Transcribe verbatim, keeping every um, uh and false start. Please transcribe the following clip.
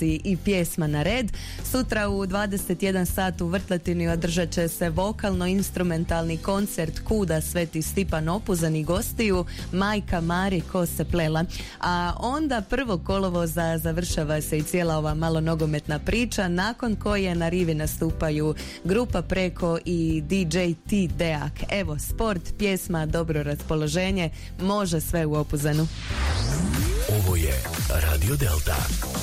dolazi i pjesma na red. Sutra u dvadeset jedan sat u Vrtletini održat će se vokalno-instrumentalni koncert Kuda Sveti Stipan Opuzan i gostiju Majka Mari ko se plela. A onda prvog kolovoza završava se i cijela ova malo nogometna priča, nakon koje na rivi nastupaju grupa Preko i D J T Deak. Evo, sport, pjesma, dobro raspoloženje, može sve u Opuzenu. Ovo je Radio Delta.